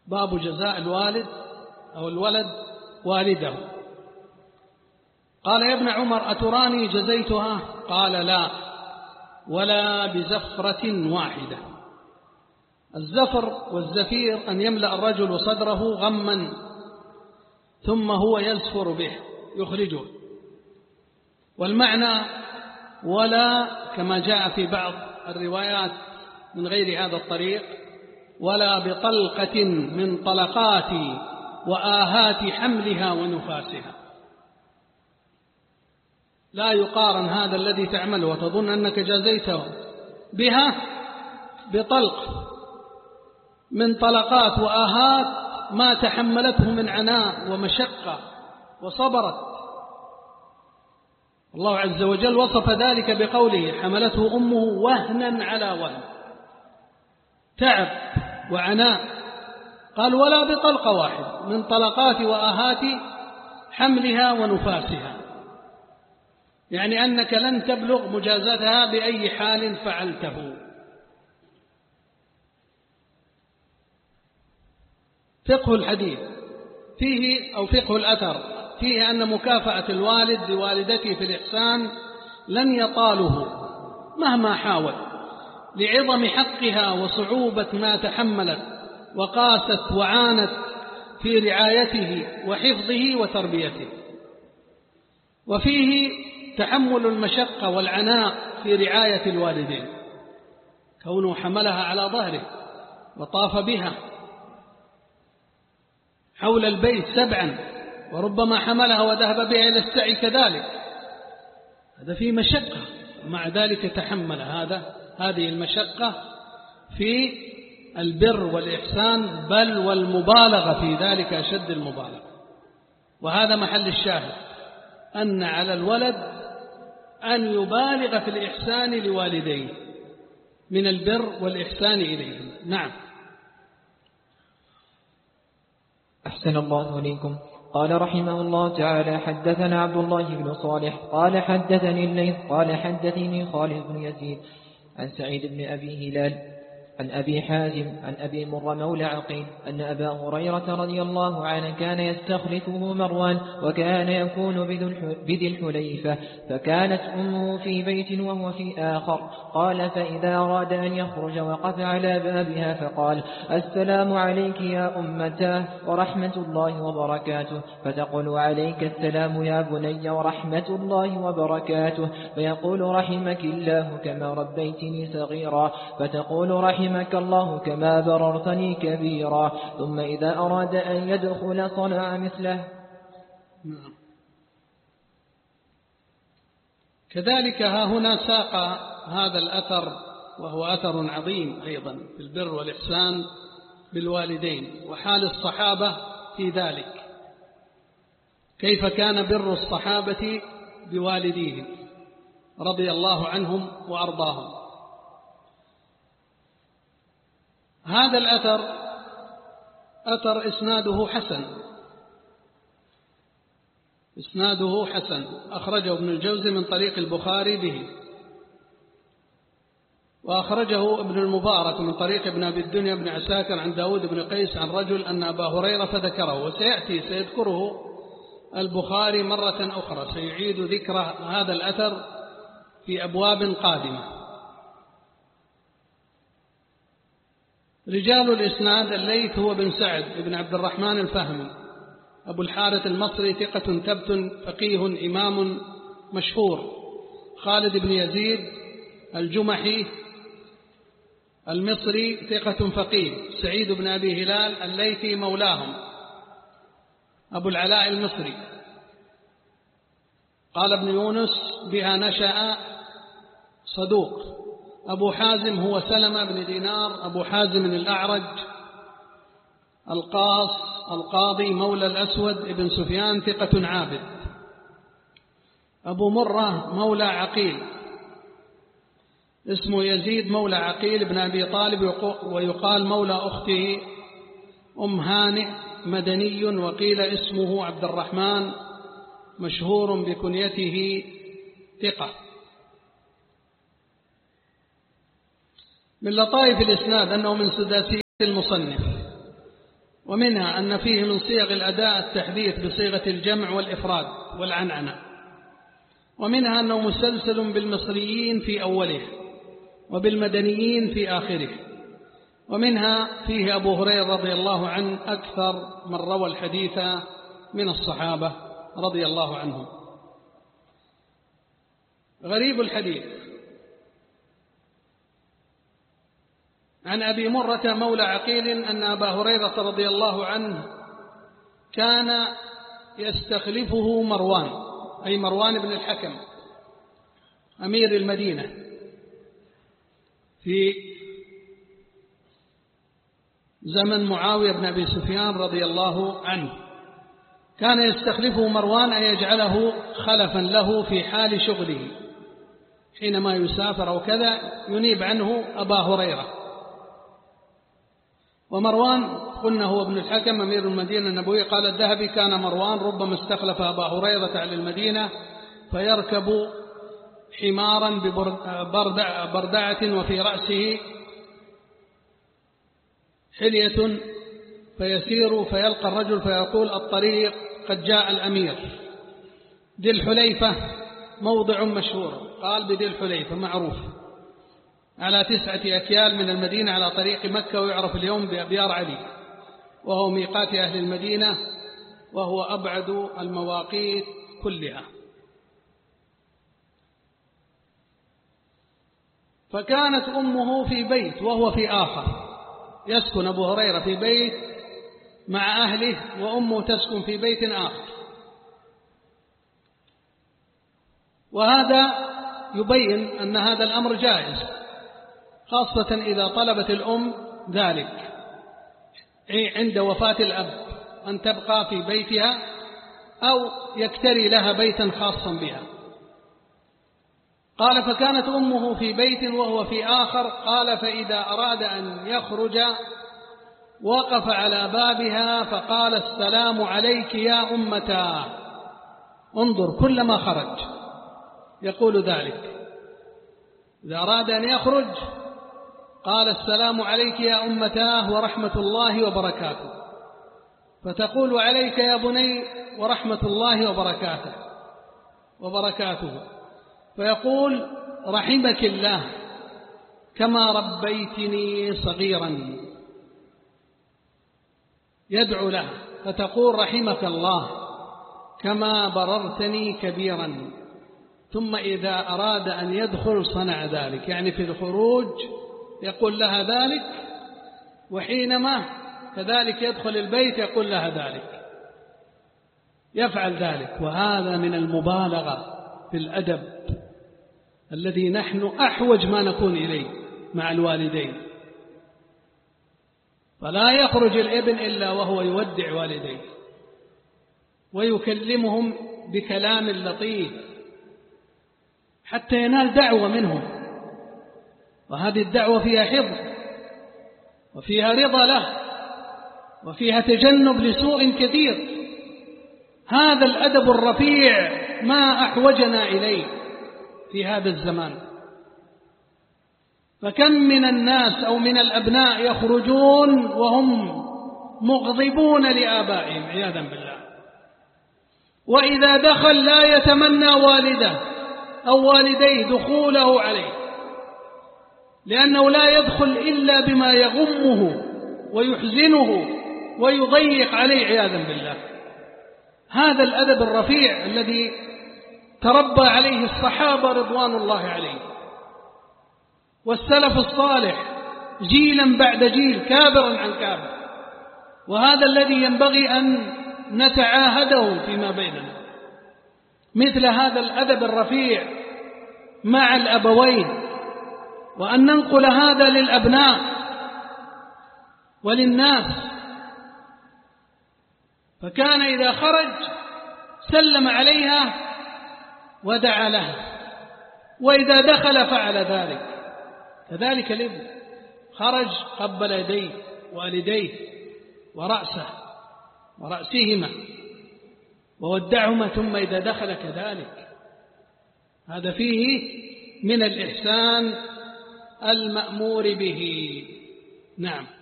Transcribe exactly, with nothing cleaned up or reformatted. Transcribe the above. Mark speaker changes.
Speaker 1: باب جزاء الوالد أو الولد والده. قال يا ابن عمر أتراني جزيتها؟ قال لا، ولا بزفرة واحدة. الزفر والزفير أن يملأ الرجل صدره غما ثم هو يزفر به يخرجه، والمعنى ولا كما جاء في بعض الروايات من غير هذا الطريق ولا بطلقة من طلقات وآهات حملها ونفاسها. لا يقارن هذا الذي تعمل وتظن أنك جازيته بها بطلق من طلقات وآهات ما تحملته من عناء ومشقة وصبرت. الله عز وجل وصف ذلك بقوله حملته أمه وهنا على وهن، تعب وعناء. قال ولا بطلقة واحد من طلقات وآهات حملها ونفاسها، يعني أنك لن تبلغ مجازاتها بأي حال فعلته. فقه الحديث فيه أو فقه الأثر فيه أن مكافأة الوالد لوالدته في الإحسان لن يطاله مهما حاول، لعظم حقها وصعوبة ما تحملت وقاست وعانت في رعايته وحفظه وتربيته. وفيه تحمل المشقة والعناء في رعاية الوالدين، كونه حملها على ظهره وطاف بها حول البيت سبعا، وربما حملها وذهب بها إلى السعي كذلك، هذا فيه مشقة، ومع ذلك تحمل هذا هذه المشقة في البر والإحسان، بل والمبالغة في ذلك أشد المبالغة. وهذا محل الشاهد، أن على الولد أن يبالغ في الإحسان لوالديه من البر والإحسان إليهم. نعم.
Speaker 2: أحسن الله إليكم. قال رحمه الله تعالى حدثنا عبد الله بن صالح قال حدثني الليث قال حدثني خالد بن يزيد عن سعيد بن أبي هلال عن أبي حازم عن أبي مر مولى عقيل أن أبا هريرة رضي الله عنه كان يستخلفه مروان وكان يكون بذي الحليفة، فكانت أمه في بيت وهو في آخر. قال فإذا أراد أن يخرج وقف على بابها فقال السلام عليك يا أمتاه ورحمة الله وبركاته، فتقول عليك السلام يا بني ورحمة الله وبركاته، فيقول رحمك الله كما ربيتني صغيرا، فتقول رحمك رحمك الله كما بررتني كبيرا. ثم إذا أراد أن يدخل صنع مثله.
Speaker 1: كذلك ها هنا ساق هذا الأثر، وهو أثر عظيم أيضا في البر والإحسان بالوالدين وحال الصحابة في ذلك، كيف كان بر الصحابة بوالديهم رضي الله عنهم وأرضاهم. هذا الأثر أثر إسناده حسن، إسناده حسن أخرجه ابن الجوزي من طريق البخاري به، وأخرجه ابن المبارك من طريق ابن أبي الدنيا بن عساكر عن داود بن قيس عن رجل أن أبا هريرة فذكره، وسيأتي سيذكره البخاري مرة أخرى، سيعيد ذكر هذا الأثر في أبواب قادمة. رجال الإسناد الليث هو بن سعد بن عبد الرحمن الفهمي أبو الحارث المصري ثقة ثبت فقيه إمام مشهور. خالد بن يزيد الجمحي المصري ثقة فقيه. سعيد بن أبي هلال الليثي مولاهم أبو العلاء المصري. قال ابن يونس بها نشأ صدوق. أبو حازم هو سلمة بن دينار أبو حازم الأعرج القاص القاضي مولى الأسود ابن سفيان ثقة عابد. أبو مرة مولى عقيل اسمه يزيد مولى عقيل بن أبي طالب، ويقال مولى أخته أم هانئ، مدني، وقيل اسمه عبد الرحمن، مشهور بكنيته ثقة. من لطائف الإسناد أنه من سداسي المصنف، ومنها أن فيه من صيغ الأداء التحديث بصيغة الجمع والإفراد والعنعنة، ومنها أنه مسلسل بالمصريين في أوله وبالمدنيين في آخره، ومنها فيه أبو هريرة رضي الله عنه أكثر من روى الحديث من الصحابة رضي الله عنهم. غريب الحديث عن أبي مرة مولى عقيل أن أبا هريرة رضي الله عنه كان يستخلفه مروان، أي مروان بن الحكم أمير المدينة، في زمن معاوية بن أبي سفيان رضي الله عنه. كان يستخلفه مروان أن يجعله خلفا له في حال شغله، حينما يسافر أو كذا ينيب عنه أبا هريرة. ومروان قلنا هو ابن الحكم أمير المدينة النبوية. قال الذهبي كان مروان ربما استخلف أبا هريرة على المدينة فيركب حمارا ببردعة وفي رأسه حلية فيسير فيلقى الرجل فيقول الطريق قد جاء الأمير. ذي الحليفة موضع مشهور، قال بذي الحليفة معروف على تسعة أكيال من المدينة على طريق مكة، ويعرف اليوم بأبيار علي، وهو ميقات أهل المدينة، وهو أبعد المواقيت كلها. فكانت أمه في بيت وهو في آخر، يسكن أبو هريرة في بيت مع أهله وأمه تسكن في بيت آخر. وهذا يبين أن هذا الأمر جائز، خاصة إذا طلبت الأم ذلك عند وفاة الأب أن تبقى في بيتها أو يكتري لها بيتا خاصا بها. قال فكانت أمه في بيت وهو في آخر. قال فإذا أراد أن يخرج وقف على بابها فقال السلام عليك يا أمتاه. انظر كلما خرج يقول ذلك، إذا أراد أن يخرج قال السلام عليك يا أمتاه ورحمة الله وبركاته، فتقول عليك يا بني ورحمة الله وبركاته وبركاته، فيقول رحمك الله كما ربيتني صغيرا، يدعو لها فتقول رحمك الله كما بررتني كبيرا. ثم إذا أراد أن يدخل صنع ذلك، يعني في الخروج يقول لها ذلك، وحينما كذلك يدخل البيت يقول لها ذلك، يفعل ذلك. وهذا من المبالغة في الأدب الذي نحن أحوج ما نكون إليه مع الوالدين. فلا يخرج الابن إلا وهو يودع والديه ويكلمهم بكلام لطيف حتى ينال دعوة منهم، وهذه الدعوة فيها حفظ وفيها رضا له وفيها تجنب لسوء كثير. هذا الأدب الرفيع ما أحوجنا إليه في هذا الزمان. فكم من الناس أو من الأبناء يخرجون وهم مغضبون لآبائهم عياذا بالله، وإذا دخل لا يتمنى والده أو والديه دخوله عليه، لأنه لا يدخل إلا بما يغمه ويحزنه ويضيق عليه عياذا بالله. هذا الأدب الرفيع الذي تربى عليه الصحابة رضوان الله عليهم والسلف الصالح جيلا بعد جيل كابرا عن كابر، وهذا الذي ينبغي أن نتعاهده فيما بيننا، مثل هذا الأدب الرفيع مع الأبوين، وأن ننقل هذا للأبناء وللناس. فكان إذا خرج سلم عليها ودعا لها، وإذا دخل فعل ذلك. كذلك الابن خرج قبل يديه والديه ورأسه ورأسهما وودعهما، ثم إذا دخل كذلك. هذا فيه من الإحسان المأمور به. نعم.